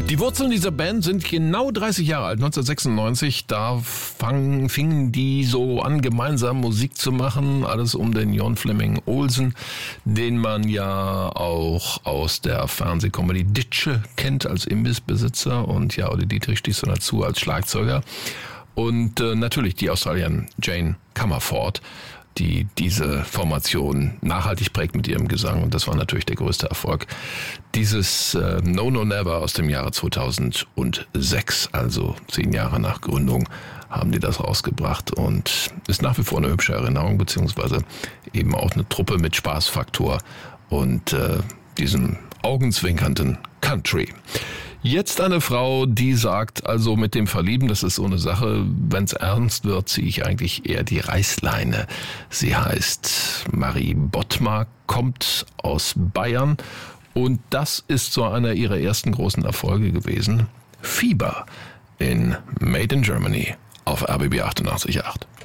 Die Wurzeln dieser Band sind genau 30 Jahre alt, 1996. Da fingen die so an, gemeinsam Musik zu machen. Alles um den Jon Flemming Olsen, den man ja auch aus der Fernsehkomödie Ditsche kennt als Imbissbesitzer. Und ja, Olli Dietrich stieß dann dazu als Schlagzeuger. Und natürlich die Australierin Jane Comerford, die diese Formation nachhaltig prägt mit ihrem Gesang. Und das war natürlich der größte Erfolg. Dieses No No Never aus dem Jahre 2006, also 10 Jahre nach Gründung, haben die das rausgebracht und ist nach wie vor eine hübsche Erinnerung, beziehungsweise eben auch eine Truppe mit Spaßfaktor und diesem augenzwinkernden Country. Jetzt eine Frau, die sagt, also mit dem Verlieben, das ist so eine Sache, wenn's ernst wird, ziehe ich eigentlich eher die Reißleine. Sie heißt Marie Bottmar, kommt aus Bayern und das ist so einer ihrer ersten großen Erfolge gewesen. Fieber in Made in Germany auf RBB 88.8.